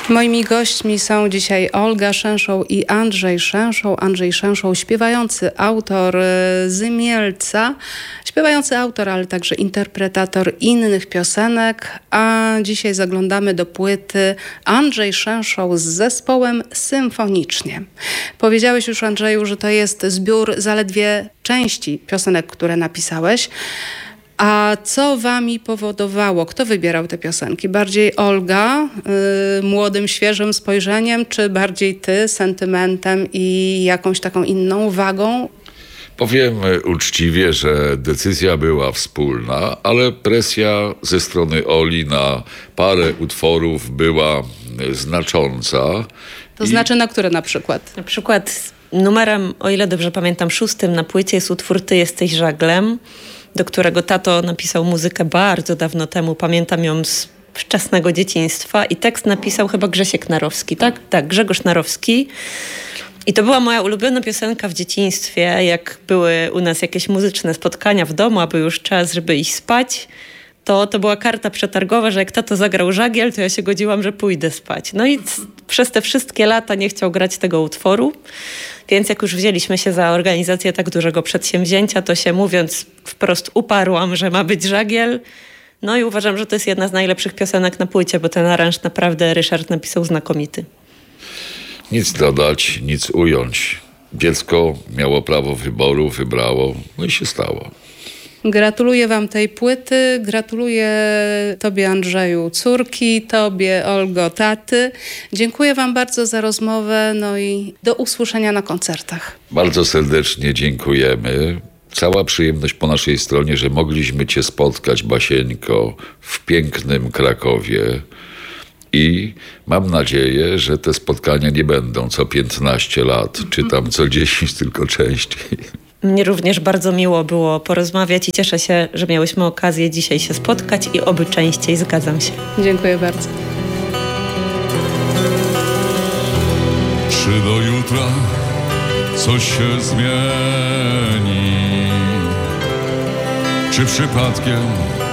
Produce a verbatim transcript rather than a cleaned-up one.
Moimi gośćmi są dzisiaj Olga Szenszoł i Andrzej Szenszoł. Andrzej Szenszoł, śpiewający autor z Mielca, śpiewający autor, ale także interpretator innych piosenek, a dzisiaj zaglądamy do płyty Andrzej Szenszoł z zespołem Symfonicznie. Powiedziałeś już, Andrzeju, że to jest zbiór zaledwie części piosenek, które napisałeś. A co wami powodowało? Kto wybierał te piosenki? Bardziej Olga, yy, młodym, świeżym spojrzeniem, czy bardziej ty, sentymentem i jakąś taką inną wagą? Powiem uczciwie, że decyzja była wspólna, ale presja ze strony Oli na parę utworów była znacząca. To I... znaczy na które na przykład? Na przykład numerem, o ile dobrze pamiętam, szóstym na płycie jest utwór Ty jesteś żaglem, do którego tato napisał muzykę bardzo dawno temu. Pamiętam ją z wczesnego dzieciństwa i tekst napisał chyba Grzesiek Narowski, tak? Tak, Grzegorz Narowski. I to była moja ulubiona piosenka w dzieciństwie, jak były u nas jakieś muzyczne spotkania w domu, a był już czas, żeby iść spać, to to była karta przetargowa, że jak tato zagrał żagiel, to ja się godziłam, że pójdę spać. No i c- przez te wszystkie lata nie chciał grać tego utworu, więc jak już wzięliśmy się za organizację tak dużego przedsięwzięcia, to się, mówiąc wprost, uparłam, że ma być żagiel. No i uważam, że to jest jedna z najlepszych piosenek na płycie, bo ten aranż naprawdę Ryszard napisał znakomity. Nic dodać, nic ująć. Dziecko miało prawo wyboru, wybrało, no i się stało. Gratuluję wam tej płyty, gratuluję tobie, Andrzeju, córki, tobie, Olgo, taty. Dziękuję wam bardzo za rozmowę, no i do usłyszenia na koncertach. Bardzo serdecznie dziękujemy. Cała przyjemność po naszej stronie, że mogliśmy cię spotkać, Basieńko, w pięknym Krakowie. I mam nadzieję, że te spotkania nie będą co piętnaście lat, czy tam co dziesięć, tylko częściej. Mnie również bardzo miło było porozmawiać i cieszę się, że miałyśmy okazję dzisiaj się spotkać i oby częściej, zgadzam się. Dziękuję bardzo. Czy do jutra coś się zmieni? Czy przypadkiem